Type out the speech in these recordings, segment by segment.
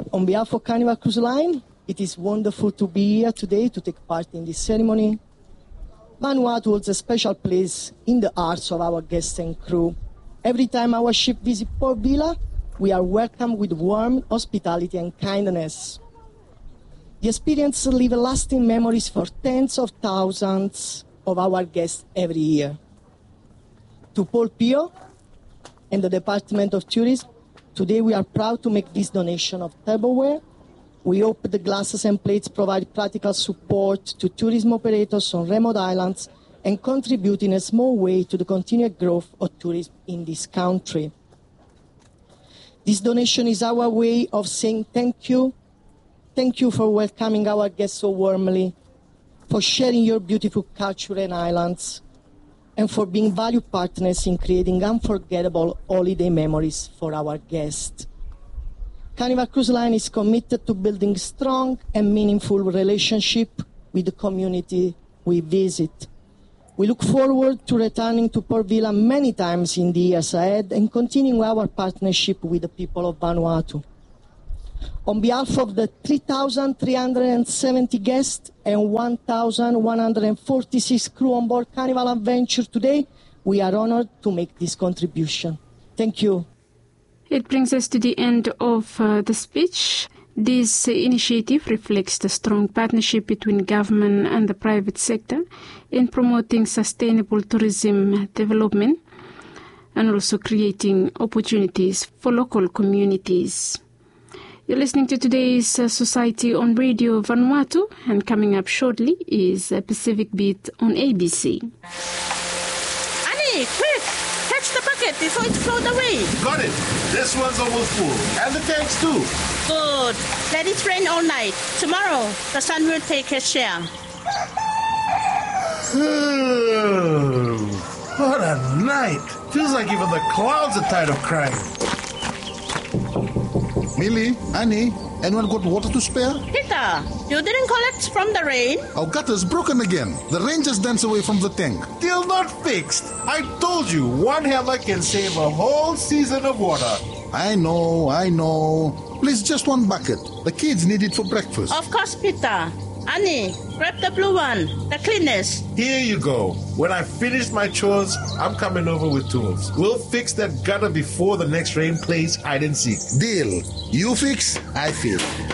On behalf of Carnival Cruise Line, it is wonderful to be here today to take part in this ceremony. Vanuatu holds a special place in the hearts of our guests and crew. Every time our ship visits Port Vila, we are welcomed with warm hospitality and kindness. The experience leaves lasting memories for tens of thousands of our guests every year. To Paul Pio and the Department of Tourism, today we are proud to make this donation of tableware. We hope the glasses and plates provide practical support to tourism operators on remote islands and contribute in a small way to the continued growth of tourism in this country. This donation is our way of saying thank you. Thank you for welcoming our guests so warmly, for sharing your beautiful culture and islands, and for being valued partners in creating unforgettable holiday memories for our guests. Carnival Cruise Line is committed to building strong and meaningful relationships with the community we visit. We look forward to returning to Port Vila many times in the years ahead and continuing our partnership with the people of Vanuatu. On behalf of the 3,370 guests and 1,146 crew on board Carnival Adventure today, we are honored to make this contribution. Thank you. It brings us to the end of the speech. This initiative reflects the strong partnership between government and the private sector in promoting sustainable tourism development and also creating opportunities for local communities. You're listening to today's Society on Radio Vanuatu, and coming up shortly is Pacific Beat on ABC. Annie, quick! Catch the bucket before it floats away. Got it. This one's almost full. And the tanks too. Good. Let it rain all night. Tomorrow, the sun will take his share. What a night. Feels like even the clouds are tired of crying. Millie, Annie, anyone got water to spare? Peter, you didn't collect from the rain? Our gutter's broken again. The rain just danced away from the tank. Still not fixed. I told you, one hammer can save a whole season of water. I know. Please, just one bucket. The kids need it for breakfast. Of course, Peter. Annie, grab the blue one, the cleanest. Here you go. When I finish my chores, I'm coming over with tools. We'll fix that gutter before the next rain plays hide and seek. Deal. You fix, I fill.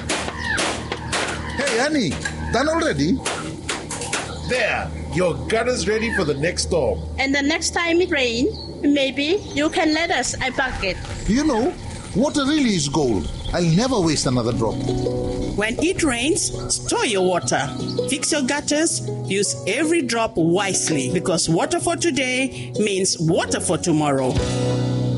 Hey, Annie, done already? There, your gutter's ready for the next storm. And the next time it rains, maybe you can let us a bucket. You know, water really is gold. I'll never waste another drop. When it rains, store your water. Fix your gutters. Use every drop wisely, because water for today means water for tomorrow.